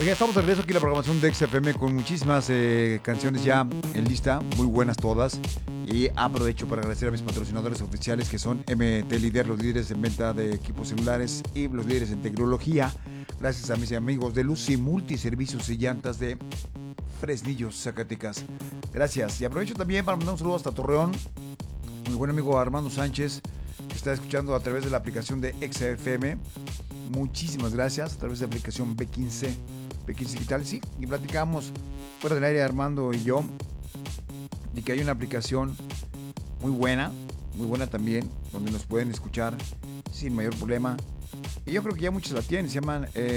Oiga, estamos de regreso aquí en la programación de XFM con muchísimas canciones ya en lista, muy buenas todas. Y aprovecho para agradecer a mis patrocinadores oficiales que son MT Líder, los líderes en venta de equipos celulares y los líderes en tecnología. Gracias a mis amigos de Lucy Multiservicios y Llantas de Fresnillo, Zacatecas. Gracias. Y aprovecho también para mandar un saludo hasta Torreón. Mi buen amigo Armando Sánchez, que está escuchando a través de la aplicación de XFM. Muchísimas gracias. A través de la aplicación B15 Digital, sí, y platicamos fuera del aire Armando y yo de que hay una aplicación muy buena también, donde nos pueden escuchar sin mayor problema, y yo creo que ya muchos la tienen. Se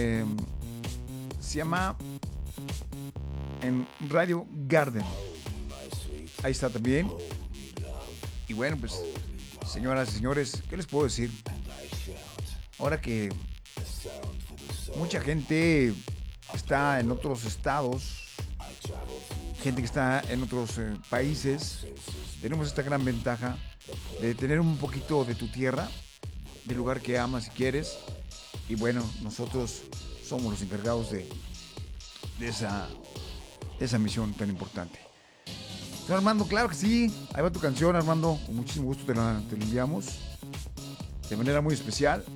llama en Radio Garden, ahí está también. Y bueno, pues señoras y señores, ¿qué les puedo decir? Ahora que mucha gente está en otros estados, gente que está en otros países, tenemos esta gran ventaja de tener un poquito de tu tierra, del lugar que amas y quieres. Y bueno, nosotros somos los encargados de esa misión tan importante. Señor Armando, claro que sí, ahí va tu canción, Armando, con muchísimo gusto te la enviamos de manera muy especial.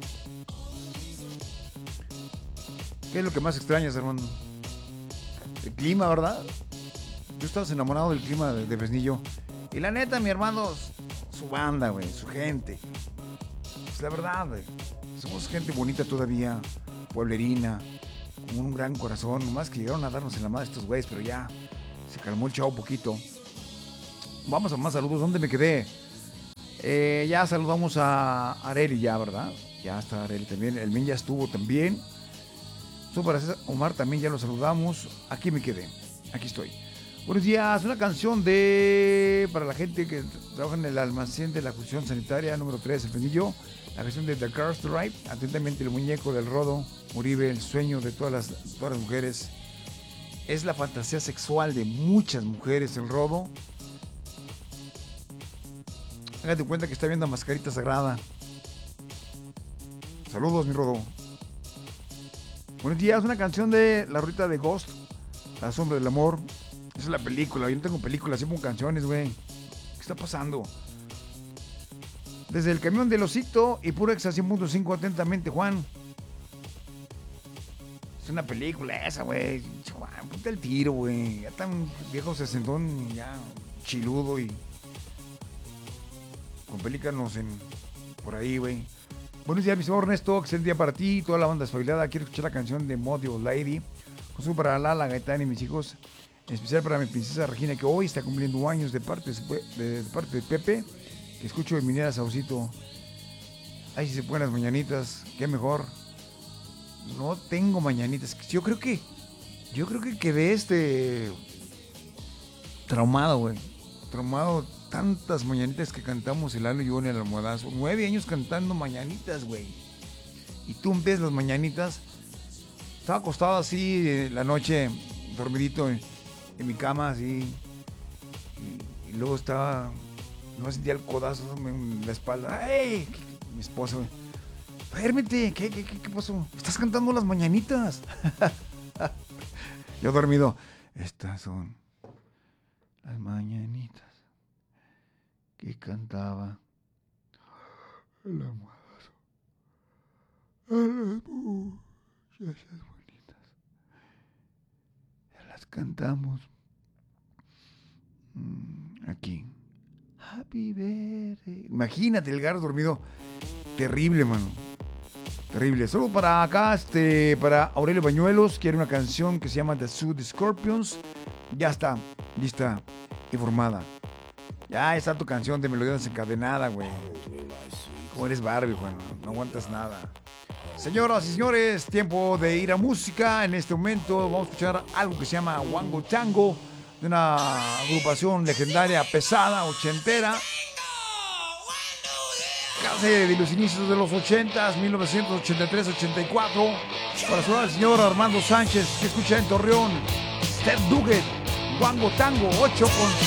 ¿Qué es lo que más extrañas, Armando? El clima, ¿verdad? Tú estás enamorado del clima de Fresnillo. Y la neta, mi hermano, su banda, güey, su gente. Es la verdad, güey. Somos gente bonita todavía, pueblerina, con un gran corazón. Nomás que llegaron a darnos en la madre estos güeyes, pero ya se calmó el chavo un poquito. Vamos a más saludos. ¿Dónde me quedé? Ya saludamos a Areli, ya, ¿verdad? Ya está Areli también. El Men ya estuvo también. Para Omar también ya lo saludamos. Aquí me quedé, aquí estoy. Buenos días, una canción para la gente que trabaja en el almacén de la función sanitaria número 3, el Fresnillo. La canción de The Cars Drive. Atentamente, el muñeco del Rodo Uribe, el sueño de todas las mujeres. Es la fantasía sexual de muchas mujeres, el Rodo. Hágate cuenta que está viendo a Mascarita Sagrada. Saludos, mi Rodo. Buenos días, una canción de la ruta de Ghost, La Sombra del Amor. Esa es la película, yo no tengo películas, siempre con canciones, güey. ¿Qué está pasando? Desde el camión del Osito y Puro Exa 100.5, atentamente, Juan. Es una película esa, güey. Juan, ponte el tiro, güey. Ya tan viejo sesentón, ya chiludo y con pelícanos por ahí, güey. Buenos días, mi señor Ernesto, excelente día para ti, toda la banda espabilada. Quiero escuchar la canción de Model Lady. Consumo para Lala, Gaetán y mis hijos. En especial para mi princesa Regina, que hoy está cumpliendo años de parte de Pepe. Que escucho de Minera Saucito. Ay, si se ponen las mañanitas, qué mejor. No tengo mañanitas. Yo creo que quedé traumado, güey. Traumado. Tantas mañanitas que cantamos el Lalo y yo en el almohadazo. 9 años cantando mañanitas, güey. Y tú empiezas las mañanitas. Estaba acostado así la noche, dormidito en mi cama, así. Y luego no sentía el codazo en la espalda. ¡Ay! Mi esposa, güey. Duérmete, ¿qué pasó? Estás cantando las mañanitas. Yo dormido. Estas son las mañanitas que cantaba el almohadazo a las muchachas bonitas. Las cantamos aquí. Happy birthday. Imagínate el Gar dormido. Terrible, mano. Terrible. Solo para acá, para Aurelio Bañuelos, quiere una canción que se llama The Sud Scorpions. Ya está, lista y formada. Ya está tu canción de melodía desencadenada, güey. Como eres Barbie, güey. No aguantas nada. Señoras y señores, tiempo de ir a música. En este momento vamos a escuchar algo que se llama Wango Tango, de una agrupación legendaria, pesada, ochentera. Casi de los inicios de los 80s, 1983-84. Para saludar al señor Armando Sánchez, que escucha en Torreón. Steph Duguet, Wango Tango, 8 con